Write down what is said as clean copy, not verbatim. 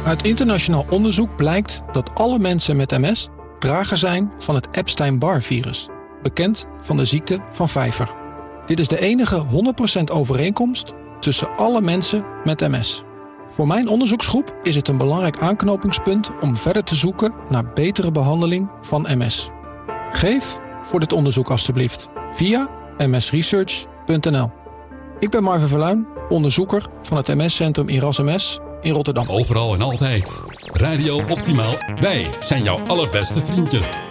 Uit internationaal onderzoek blijkt dat alle mensen met MS drager zijn van het Epstein-Barr-virus, bekend van de ziekte van Pfeiffer. Dit is de enige 100% overeenkomst tussen alle mensen met MS. Voor mijn onderzoeksgroep is het een belangrijk aanknopingspunt om verder te zoeken naar betere behandeling van MS. Geef voor dit onderzoek alstublieft via msresearch.nl. Ik ben Marvin Verluijn, onderzoeker van het MS-centrum Erasmus in Rotterdam. Overal en altijd. Radio Optimaal. Wij zijn jouw allerbeste vriendje.